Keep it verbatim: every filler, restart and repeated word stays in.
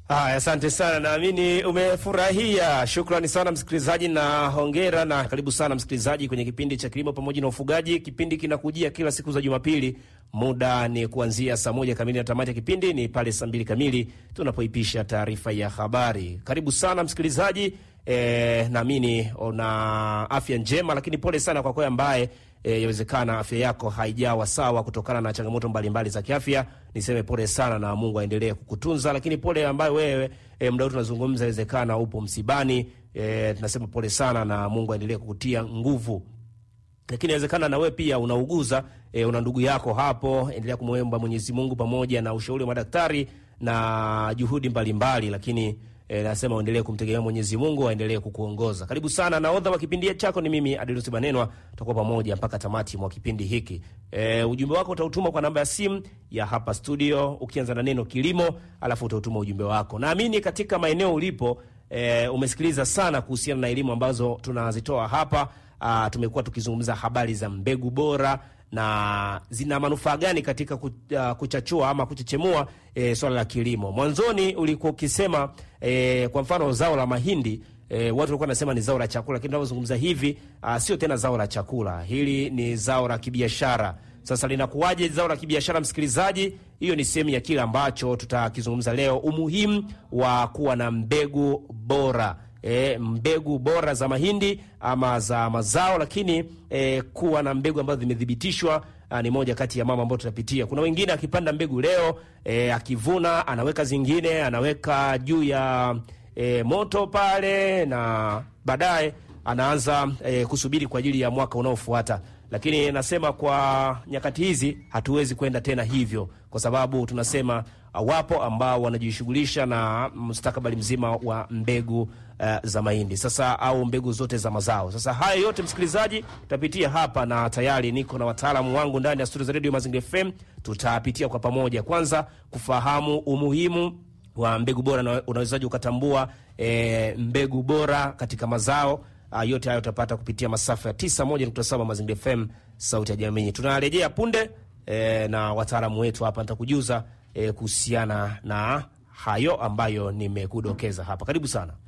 Ah, asante sana, naamini umefurahia. Shukrani sana msikilizaji na hongera na karibu sana msikilizaji kwenye kipindi cha Kilimo Pamoja na Ufugaji. Kipindi kinakujia kila siku za Jumapili. Muda ni kuanzia saa moja kamili na tamati ya kipindi ni pale saa mbili kamili tunapoipisha taarifa ya habari. Karibu sana msikilizaji. E, naamini una afya njema, lakini pole sana kwa kwa ambaye e, yawezekana afya yako haijawa sawa kutokana na changamoto mbalimbali za kiafya. Niseme pole sana na Mungu aendelee kukutunza, lakini pole ambaye wewe e, muda tunazungumza yawezekana upo msibani, e, tunasema pole sana na Mungu aendelee kukutia nguvu. Lakini inawezekana na wewe pia unauguza, e, una ndugu yako hapo, endelea kumwomba Mwenyezi Mungu pamoja na ushauri wa madaktari na juhudi mbalimbali, lakini E, nasema uendelee kumtegemea Mwenyezi Mungu, aendelee kukuongoza. Karibu sana, na odha wa kipindi chako ni mimi Adelusi Banenwa. Tutakuwa pamoja mpaka tamati mwa kipindi hiki. E, ujumbe wako utautuma kwa namba ya simu ya hapa studio ukianza na neno kilimo, alafu utautuma ujumbe wako. Naamini katika maeneo ulipo e, umesikiliza sana kuhusiana na elimu ambazo tunazitoa hapa. A, tumekuwa tukizungumza habari za mbegu bora na zina manufaa gani katika kuchachua ama kuchechemua e, swala la kilimo. Mwanzoni ulikuwa ukisema e, kwa mfano zao la mahindi, e, watu walikuwa wanasema ni zao la chakula, lakini tunapozungumza hivi a, sio tena zao la chakula. Hili ni zao la kibiashara. Sasa linakuwaje zao la kibiashara msikilizaji? Hiyo ni sehemu ya kile ambacho tutakizungumza leo, umuhimu wa kuwa na mbegu bora. E, mbegu bora za mahindi ama za mazao, lakini e, kuwa na mbegu ambazo zimethibitishwa ni moja kati ya mambo ambayo tutapitia. Kuna wengine akipanda mbegu leo, e, akivuna anaweka zingine, anaweka juu ya e, moto pale, na baadaye anaanza e, kusubiri kwa ajili ya mwaka unaofuata. Lakini nasema kwa nyakati hizi hatuwezi kwenda tena hivyo, kwa sababu tunasema wapo ambao wanajishughulisha na mustakabali mzima wa mbegu uh, za mahindi sasa, au mbegu zote za mazao. Sasa haya yote msikilizaji tutapitia hapa, na tayari niko na wataalamu wangu ndani ya studio za Radio Mazingira F M. Tutapitia kwa pamoja, kwanza kufahamu umuhimu wa mbegu bora na unawezaje ukatambua e, mbegu bora katika mazao. Uh, yote hayo utapata kupitia masafa ya tisa moja nukta saba Mazingira F M, sauti ya jamii. Tunarejea punde e, na wataalamu wetu hapa nitakujuza e, kuhusiana na hayo ambayo nimekudokeza hapa. Karibu sana.